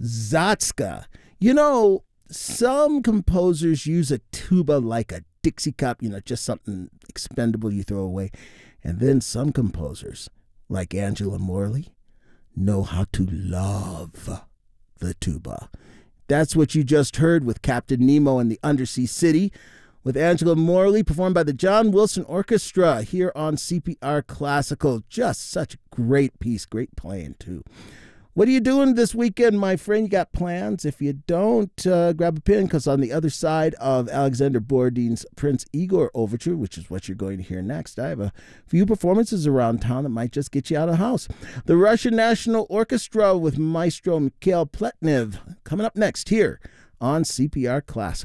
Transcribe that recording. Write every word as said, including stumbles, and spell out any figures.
Zatska. You know, some composers use a tuba like a Dixie cup, you know, just something expendable you throw away. And then some composers, like Angela Morley, know how to love the tuba. That's what you just heard with Captain Nemo and the Undersea City, with Angela Morley, performed by the John Wilson Orchestra here on C P R Classical. Just such a great piece, great playing too. What are you doing this weekend, my friend? You got plans? If you don't, uh, grab a pen, because on the other side of Alexander Borodin's Prince Igor Overture, which is what you're going to hear next, I have a few performances around town that might just get you out of the house. The Russian National Orchestra with Maestro Mikhail Pletnev coming up next here on C P R Classic.